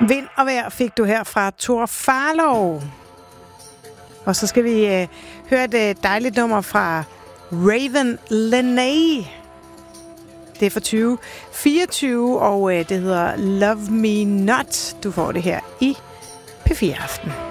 Vind og vejr fik du her fra Thor Farlov. Og så skal vi høre et dejligt nummer fra Raven Lenae. Det er fra 2024, og det hedder Love Me Not. Du får det her i P4 Aften.